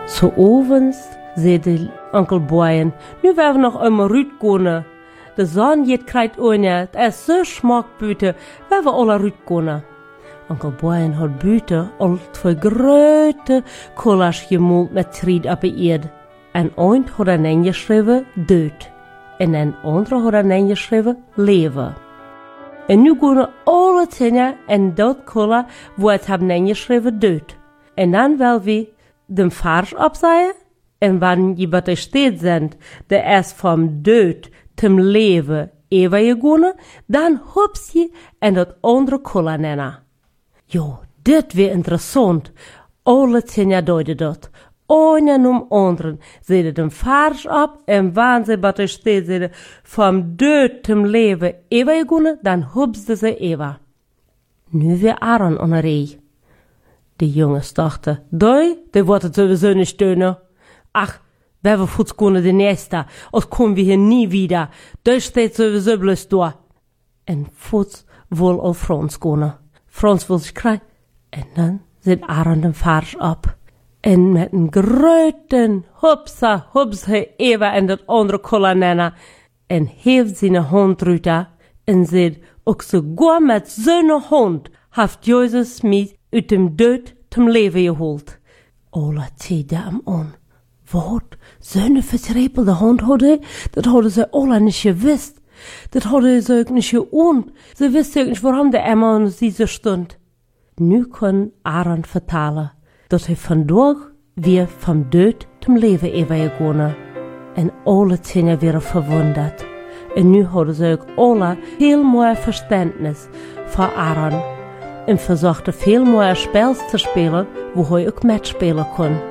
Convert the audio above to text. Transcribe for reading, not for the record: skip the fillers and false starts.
Zo ovens, zei de onkel Boyen, nu werden we nog einmal rütgehen. De zon jet krijgt oorne, het is zo smak buiten, waar we alle rütgehen. Onkel Boyen had buiten al twee grote kollers gemult met tried op de eerd. En ooit had ingeschreven dood. En een andere had ingeschreven leven. En nu gaan alle dingen in dat koller, waar het hebben ingeschreven dood. En dan wil we de vers opzeggen. En wanneer je bij de steed bent, de is van dood zum leven overgegaan, dan hops je en dat andere koller nennen. Jo, dit weer interessant. Alle dingen duiden dat. Einen om anderen zeiden de vers op en wanneer ze bij de steed zeiden van dood zum leven overgegaan, dan hopsten ze over. Nu weer Aaron onderrij. De jongens dachten, die wordt het sowieso niet steunen. Ach, wij we voets kunnen de nächste, als komen we hier nie wieder. Daar steht sowieso bloß door. En voets wil al Frans kunnen. Frans wil zich krijgen. En dan zet Aaron de vers op. En met een grote hupsa hij even in dat andere kolonne. En heeft zijn hond eruit. En zegt, ook sogar met zijn hond heeft Jezus mij uit dem dood zum leven gehoord. Alle zeiden hem aan. Wat? Zo'n vertrepelde hond hadden? Dat hadden ze alle niet gewist. Dat hadden ze ook niet geoond. Ze wisten ook niet waarom de Emma in deze stond. Nu kon Aaron vertalen dat hij vandaag weer van dood zum leven overgegaan. En alle dingen werden verwonderd. En nu hadden ze ook alle heel mooi verständnis voor Aaron. En verzochten veel mooie spels te spelen, waar hij ook metspelen kon.